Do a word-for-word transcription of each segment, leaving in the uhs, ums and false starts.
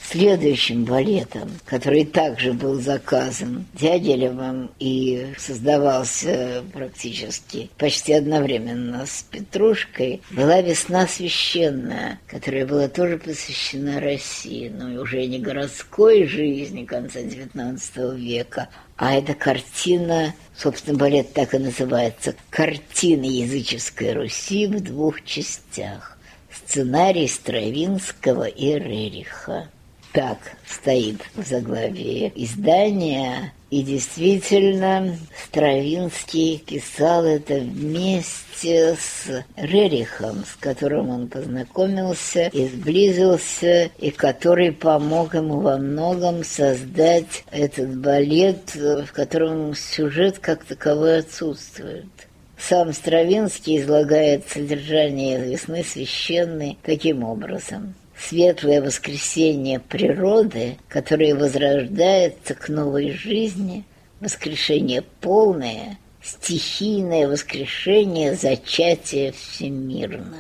Следующим балетом, который также был заказан Дягилевым и создавался практически почти одновременно с Петрушкой, была «Весна священная», которая была тоже посвящена России, но уже не городской жизни конца девятнадцатого века, а эта картина, собственно, балет так и называется, «Картина языческой Руси в двух частях». Сценарий Стравинского и Рериха. Так стоит в заглавии издания, и действительно Стравинский писал это вместе с Рерихом, с которым он познакомился и сблизился, и который помог ему во многом создать этот балет, в котором сюжет как таковой отсутствует. Сам Стравинский излагает содержание «Весны священной» таким образом. Светлое воскресение природы, которое возрождается к новой жизни, воскрешение полное, стихийное воскрешение зачатия всемирного.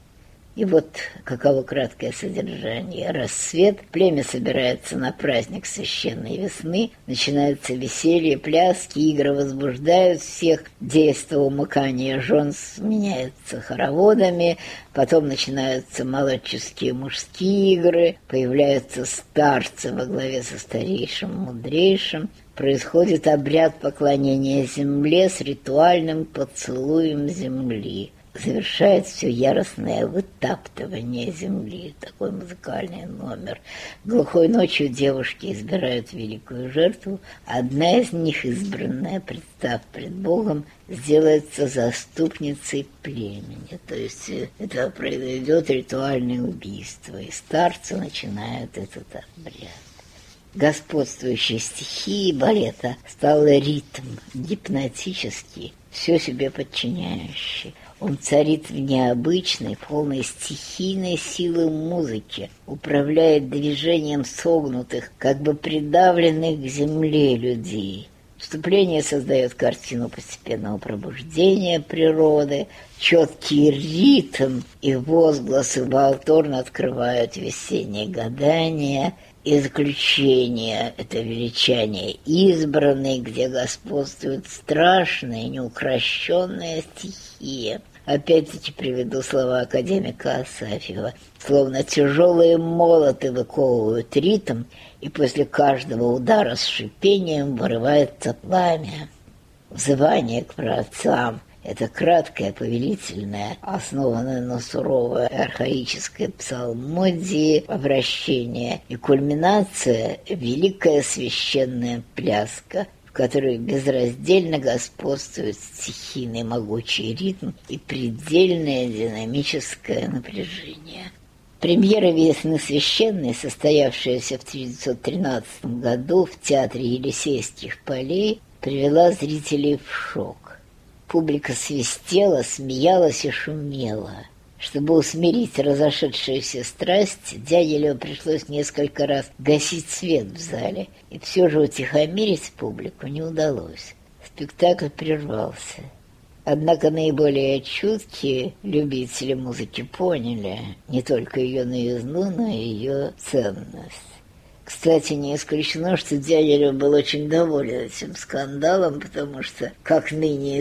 И вот каково краткое содержание. Рассвет, племя собирается на праздник священной весны, начинаются веселье, пляски, игры возбуждают всех, действо умыкания жен сменяется хороводами, потом начинаются молодческие мужские игры, появляются старцы во главе со старейшим, мудрейшим, происходит обряд поклонения земле с ритуальным поцелуем земли. Завершает все яростное вытаптывание земли. Такой музыкальный номер. Глухой ночью девушки избирают великую жертву. Одна из них, избранная, представ пред Богом, сделается заступницей племени. То есть это произойдет ритуальное убийство. И старцы начинают этот обряд. Господствующей стихией балета стал ритм, гипнотический, все себе подчиняющий. Он царит в необычной, полной стихийной силы музыки, управляет движением согнутых, как бы придавленных к земле людей. Вступление создает картину постепенного пробуждения природы, четкий ритм и возгласы волторно открывают весеннее гадание, и заключение — это величание избранной, где господствует страшная, неукрощенная стихия. Опять-таки приведу слова академика Асафьева. Словно тяжелые молоты выковывают ритм, и после каждого удара с шипением вырывается пламя. Взывание к праотцам — это краткое, повелительное, основанное на суровой архаической псалмодии обращение, и кульминация — великая священная пляска, в которой безраздельно господствует стихийный могучий ритм и предельное динамическое напряжение. Премьера «Весны священной», состоявшаяся в тысяча девятьсот тринадцатом году в театре Елисейских полей, привела зрителей в шок. Публика свистела, смеялась и шумела. Чтобы усмирить разошедшиеся страсти, Дягилеву пришлось несколько раз гасить свет в зале, и все же утихомирить публику не удалось. Спектакль прервался. Однако наиболее чуткие любители музыки поняли не только ее новизну, но и ее ценность. Кстати, не исключено, что Дягилев был очень доволен этим скандалом, потому что, как ныне